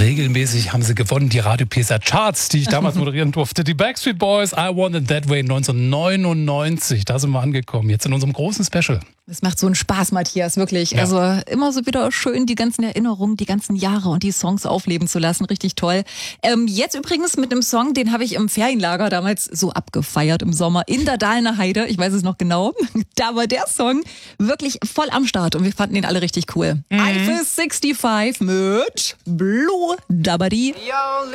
regelmäßig haben sie gewonnen, die Radio Pesa Charts, die ich damals moderieren durfte. Die Backstreet Boys, I Want It That Way 1999. Da sind wir angekommen, jetzt in unserem großen Special. Es macht so einen Spaß, Matthias, wirklich. Ja. Also immer so wieder schön die ganzen Erinnerungen, die ganzen Jahre und die Songs aufleben zu lassen. Richtig toll. Jetzt übrigens mit einem Song, den habe ich im Ferienlager damals so abgefeiert im Sommer in der Dahlemer Heide. Ich weiß es noch genau. Da war der Song wirklich voll am Start und wir fanden ihn alle richtig cool. Eiffel 65 mit Blue Dabadi.